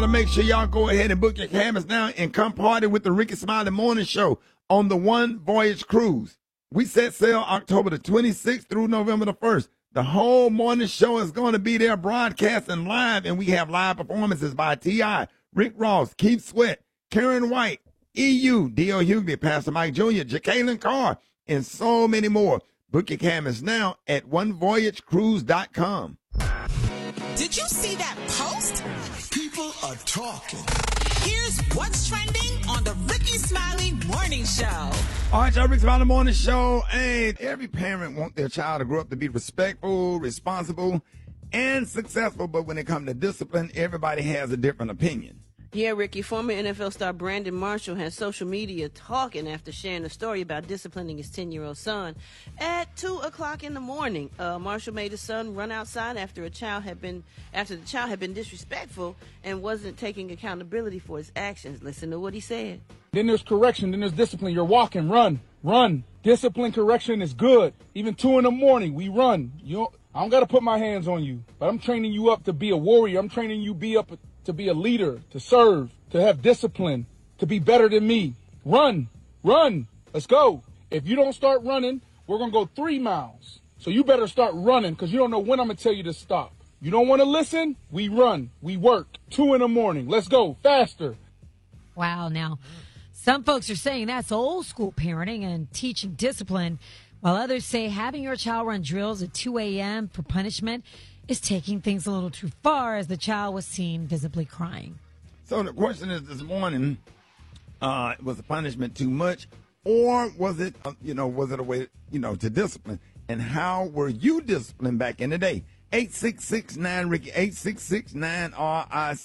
Make sure y'all go ahead and book your cabins now and come party with the Ricky Smiley Morning Show on the One Voyage Cruise. We set sail October the 26th through November the 1st. The whole morning show is going to be there broadcasting live, and we have live performances by T.I., Rick Ross, Keith Sweat, Karen White, EU, D.L. Hughley, Pastor Mike Jr., Jacqueline Carr, and so many more. Book your cabins now at onevoyagecruise.com. Did you see that post? People are talking. Here's what's trending on the Ricky Smiley Morning Show. All right, y'all, Ricky Smiley Morning Show. Hey, every parent wants their child to grow up to be respectful, responsible, and successful. But when it comes to discipline, everybody has a different opinion. Yeah, Ricky, former NFL star Brandon Marshall has social media talking after sharing a story about disciplining his 10-year-old son at 2 o'clock in the morning. Marshall made his son run outside after the child had been disrespectful and wasn't taking accountability for his actions. Listen to what he said. Then there's correction, then there's discipline. You're walking, run. Discipline, correction is good. Even 2 in the morning, we run. I don't got to put my hands on you, but I'm training you up to be a warrior. I'm training you to be a leader, to serve, to have discipline, to be better than me. Run. Let's go. If you don't start running, we're going to go 3 miles. So you better start running because you don't know when I'm going to tell you to stop. You don't want to listen? We run. We work. 2 in the morning. Let's go. Faster. Wow. Now, some folks are saying that's old school parenting and teaching discipline, while others say having your child run drills at 2 a.m. for punishment is taking things a little too far, as the child was seen visibly crying. So the question is this morning, was the punishment too much, or was it a way, to discipline? And how were you disciplined back in the day? 866-9-RICKY, 866-9-RICK.